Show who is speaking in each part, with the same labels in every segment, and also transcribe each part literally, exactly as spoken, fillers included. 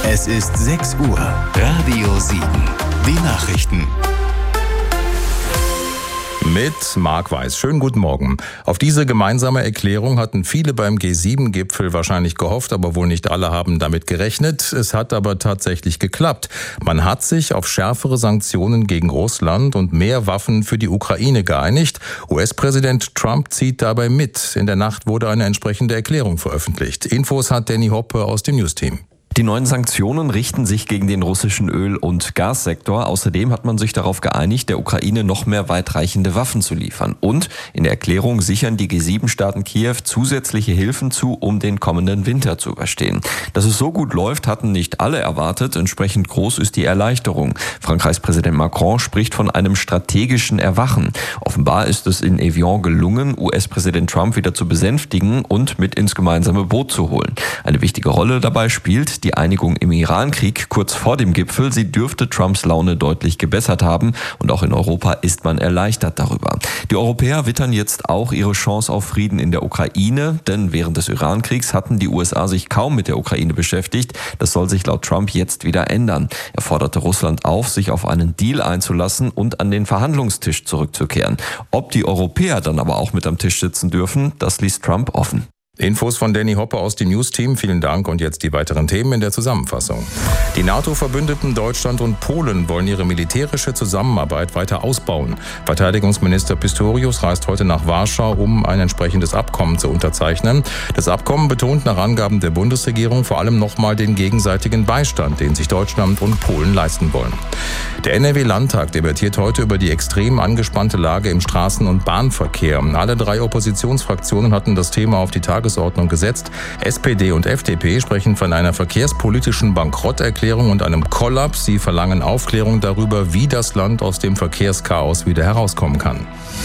Speaker 1: Es ist sechs Uhr. Radio sieben. Die Nachrichten.
Speaker 2: Mit Marc Weiß. Schönen guten Morgen. Auf diese gemeinsame Erklärung hatten viele beim G sieben Gipfel wahrscheinlich gehofft, aber wohl nicht alle haben damit gerechnet. Es hat aber tatsächlich geklappt. Man hat sich auf schärfere Sanktionen gegen Russland und mehr Waffen für die Ukraine geeinigt. U S-Präsident Trump zieht dabei mit. In der Nacht wurde eine entsprechende Erklärung veröffentlicht. Infos hat Danny Hoppe aus dem News-Team.
Speaker 3: Die neuen Sanktionen richten sich gegen den russischen Öl- und Gassektor. Außerdem hat man sich darauf geeinigt, der Ukraine noch mehr weitreichende Waffen zu liefern. Und in der Erklärung sichern die G sieben Staaten Kiew zusätzliche Hilfen zu, um den kommenden Winter zu überstehen. Dass es so gut läuft, hatten nicht alle erwartet. Entsprechend groß ist die Erleichterung. Frankreichs Präsident Macron spricht von einem strategischen Erwachen. Offenbar ist es in Evian gelungen, U S-Präsident Trump wieder zu besänftigen und mit ins gemeinsame Boot zu holen. Eine wichtige Rolle dabei spielt die Die Einigung im Irankrieg kurz vor dem Gipfel. Sie dürfte Trumps Laune deutlich gebessert haben und auch in Europa ist man erleichtert darüber. Die Europäer wittern jetzt auch ihre Chance auf Frieden in der Ukraine, denn während des Irankriegs hatten die U S A sich kaum mit der Ukraine beschäftigt. Das soll sich laut Trump jetzt wieder ändern. Er forderte Russland auf, sich auf einen Deal einzulassen und an den Verhandlungstisch zurückzukehren. Ob die Europäer dann aber auch mit am Tisch sitzen dürfen, das ließ Trump offen.
Speaker 2: Infos von Danny Hoppe aus dem News-Team. Vielen Dank und jetzt die weiteren Themen in der Zusammenfassung. Die NATO-Verbündeten Deutschland und Polen wollen ihre militärische Zusammenarbeit weiter ausbauen. Verteidigungsminister Pistorius reist heute nach Warschau, um ein entsprechendes Abkommen zu unterzeichnen. Das Abkommen betont nach Angaben der Bundesregierung vor allem nochmal den gegenseitigen Beistand, den sich Deutschland und Polen leisten wollen. Der N R W-Landtag debattiert heute über die extrem angespannte Lage im Straßen- und Bahnverkehr. Alle drei Oppositionsfraktionen hatten das Thema auf die Tagesordnung gesetzt. S P D und F D P sprechen von einer verkehrspolitischen Bankrotterklärung und einem Kollaps. Sie verlangen Aufklärung darüber, wie das Land aus dem Verkehrschaos wieder herauskommen kann.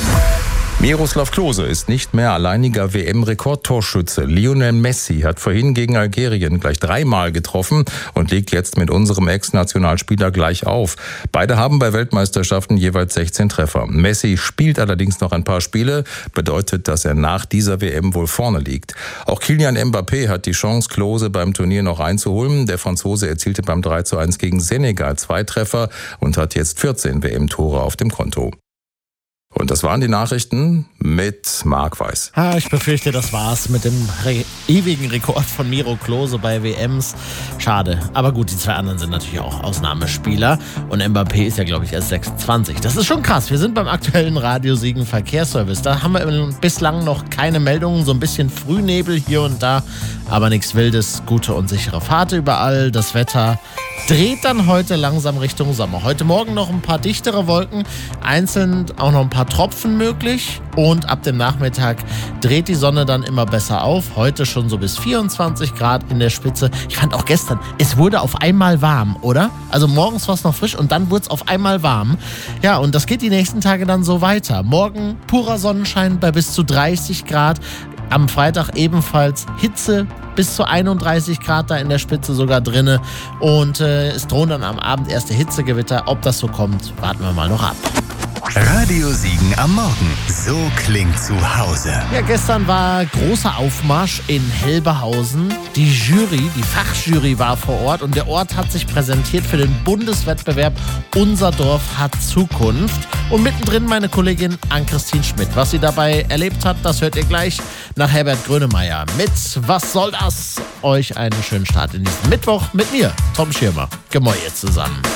Speaker 2: Miroslav Klose ist nicht mehr alleiniger W M-Rekordtorschütze. Lionel Messi hat vorhin gegen Algerien gleich dreimal getroffen und liegt jetzt mit unserem Ex-Nationalspieler gleich auf. Beide haben bei Weltmeisterschaften jeweils sechzehn Treffer. Messi spielt allerdings noch ein paar Spiele, bedeutet, dass er nach dieser W M wohl vorne liegt. Auch Kylian Mbappé hat die Chance, Klose beim Turnier noch einzuholen. Der Franzose erzielte beim drei zu eins gegen Senegal zwei Treffer und hat jetzt vierzehn W M-Tore auf dem Konto. Und das waren die Nachrichten mit Marc Weiß.
Speaker 4: Ah, ich befürchte, das war's mit dem re- ewigen Rekord von Miro Klose bei W Ms. Schade. Aber gut, die zwei anderen sind natürlich auch Ausnahmespieler. Und Mbappé ist ja, glaube ich, erst sechsundzwanzig. Das ist schon krass. Wir sind beim aktuellen Radio Siegen Verkehrsservice. Da haben wir bislang noch keine Meldungen. So ein bisschen Frühnebel hier und da. Aber nichts Wildes. Gute und sichere Fahrt überall. Das Wetter dreht dann heute langsam Richtung Sommer. Heute Morgen noch ein paar dichtere Wolken. Einzeln auch noch ein paar Tropfen möglich und ab dem Nachmittag dreht die Sonne dann immer besser auf. Heute schon so bis vierundzwanzig Grad in der Spitze. Ich fand auch gestern, es wurde auf einmal warm, oder? Also morgens war es noch frisch und dann wurde es auf einmal warm. Ja, und das geht die nächsten Tage dann so weiter. Morgen purer Sonnenschein bei bis zu dreißig Grad. Am Freitag ebenfalls Hitze bis zu einunddreißig Grad da in der Spitze sogar drinne. Und äh, es drohen dann am Abend erste Hitzegewitter. Ob das so kommt, warten wir mal noch ab.
Speaker 1: Radio Siegen am Morgen. So klingt zu Hause.
Speaker 4: Ja, gestern war großer Aufmarsch in Helbehausen. Die Jury, die Fachjury war vor Ort und der Ort hat sich präsentiert für den Bundeswettbewerb Unser Dorf hat Zukunft. Und mittendrin meine Kollegin Ann-Christine Schmidt. Was sie dabei erlebt hat, das hört ihr gleich nach Herbert Grönemeyer mit Was soll das? Euch einen schönen Start in diesen Mittwoch mit mir, Tom Schirmer. Gemäue zusammen.